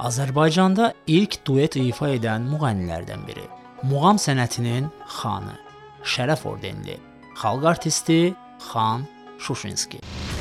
Azərbaycanda ilk duet ifa edən müğənnilərdən biri. Muğam sənətinin xanı, şərəf ordenli, xalq artisti Xan Şuşinski.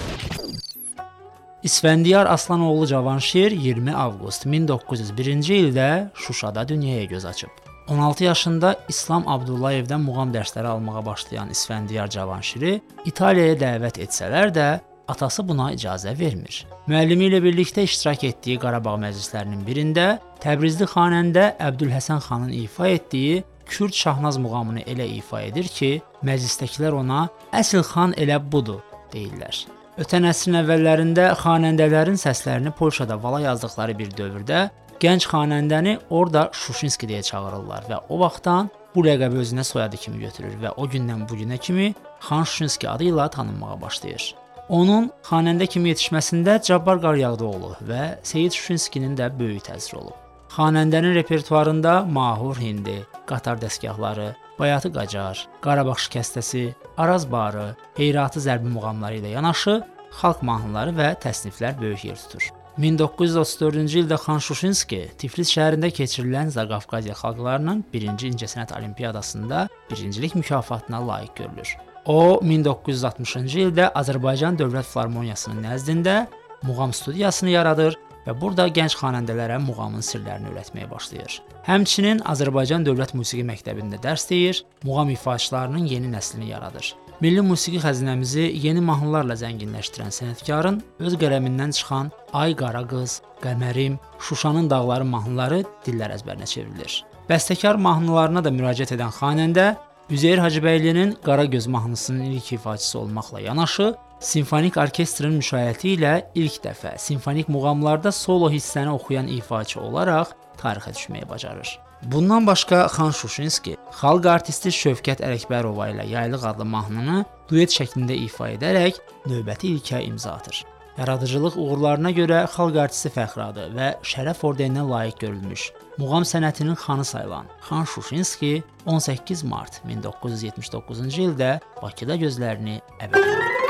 İsfəndiyar Aslanoğlu Cavanşir 20 avqust 1901-ci ildə Şuşada dünyaya göz açıb. 16 yaşında İslam Abdullayevdən muğam dərsləri almağa başlayan İsfəndiyar Cavanşiri İtaliyaya dəvət etsələr də atası buna icazə vermir. Müəllimi ilə birlikdə iştirak etdiyi Qarabağ məclislərinin birində Təbrizli xanəndə Əbdülhəsən xanın ifa etdiyi Kürd Şahnaz muğamını elə ifa edir ki, məclisdəkilər ona "Əsl xan elə budur" deyirlər. Ötən əsrin əvvəllərində xanəndələrin səslərini Polşada vala yazdıqları bir dövrdə gənc xanəndəni orada Şuşinski deyə çağırırlar və o vaxtdan bu ləqəbi özünə soyadı kimi götürür və o gündən bu günə kimi Xan Şuşinski adı ilə tanınmağa başlayır. Onun xanəndə kimi yetişməsində Cabbar Qaryağdıoğlu və Seyid Şuşinskinin də böyük təsiri olub. Xanəndənin repertuarında Mahur Hindi, Qatar dəstgahları, Bayatı Qacar, Qarabağ şikəstəsi, Araz barı, Heyratı zərbi muğamları ilə yanaşı xalq mahnıları və təsniflər böyük yer tutur. 1934-cü ildə Xan Şuşinski Tiflis şəhərində keçirilən Zaqafqaziya xalqlarının 1-ci İncəsənət Olimpiyadasında birincilik mükafatına layiq görülür. O, 1960-cı ildə Azərbaycan Dövlət Filarmoniyasının nəzdində muğam studiyasını yaradır və burada gənc xanəndələrə muğamın sirlərini öyrətməyə başlayır. Həmçinin Azərbaycan Dövlət Musiqi Məktəbində dərs deyir, muğam ifaçılarının yeni nəslini yaradır. Milli musiqi xəzinəmizi yeni mahnılarla zənginləşdirən sənətkarın öz qələmindən çıxan Ay Qara Qız, Qəmərim, Şuşanın Dağları mahnıları dillər əzbərinə çevrilir. Bəstəkar mahnılarına da müraciət edən xanəndə Üzeyir Hacıbəylinin Qaragöz mahnısının ilk ifaçısı olmaqla yanaşı, simfonik orkestrın müşayiəti ilə ilk dəfə simfonik muğamlarda solo hissəni oxuyan ifaçı olaraq tarixə düşməyi bacarır. Bundan başqa Xan Şuşinski xalq artisti Şövkət Ələkbərova ilə Yaylıq adlı mahnını duet şəklində ifa edərək növbəti ilkə imza atır. Yaradıcılıq uğurlarına görə xalq artisti fəxradı və şərəf ordeninə layiq görülmüş. Muğam sənətinin xanı sayılan Xan Şuşinski 18 mart 1979-cu ildə Bakıda gözlərini əbədi